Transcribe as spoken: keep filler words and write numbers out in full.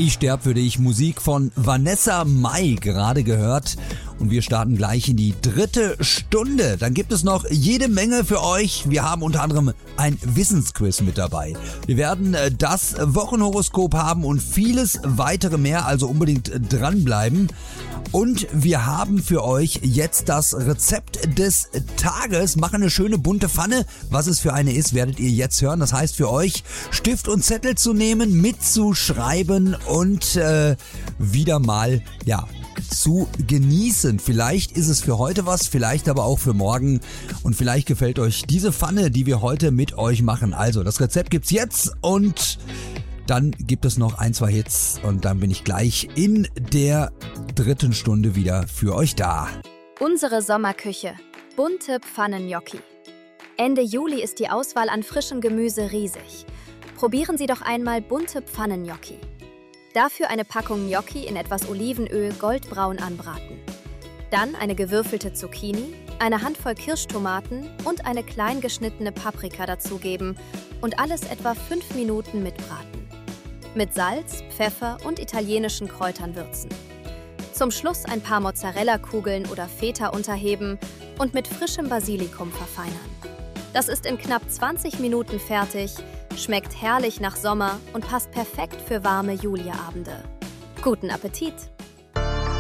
Ich sterb für dich, Musik von Vanessa Mai gerade gehört. Und wir starten gleich in die dritte Stunde. Dann gibt es noch jede Menge für euch. Wir haben unter anderem ein Wissensquiz mit dabei. Wir werden das Wochenhoroskop haben und vieles weitere mehr, also unbedingt dranbleiben. Und wir haben für euch jetzt das Rezept des Tages. Machen eine schöne bunte Pfanne. Was es für eine ist, werdet ihr jetzt hören. Das heißt für euch, Stift und Zettel zu nehmen, mitzuschreiben und äh, wieder mal, ja, zu genießen. Vielleicht ist es für heute was, vielleicht aber auch für morgen. Und vielleicht gefällt euch diese Pfanne, die wir heute mit euch machen. Also, das Rezept gibt's jetzt und dann gibt es noch ein, zwei Hits und dann bin ich gleich in der dritten Stunde wieder für euch da. Unsere Sommerküche. Bunte Pfannen-Gnocchi. Ende Juli ist die Auswahl an frischem Gemüse riesig. Probieren Sie doch einmal bunte Pfannen-Gnocchi. Dafür eine Packung Gnocchi in etwas Olivenöl goldbraun anbraten. Dann eine gewürfelte Zucchini, eine Handvoll Kirschtomaten und eine klein geschnittene Paprika dazugeben und alles etwa fünf Minuten mitbraten. Mit Salz, Pfeffer und italienischen Kräutern würzen. Zum Schluss ein paar Mozzarella-Kugeln oder Feta unterheben und mit frischem Basilikum verfeinern. Das ist in knapp zwanzig Minuten fertig, schmeckt herrlich nach Sommer und passt perfekt für warme Juliabende. Guten Appetit!